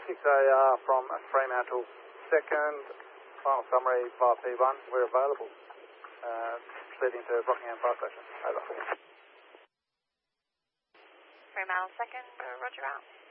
6AR from Fremantle. Second, final summary via P1, we're available. Proceeding to Rockingham Fire Station. Over. Fremantle second, roger out.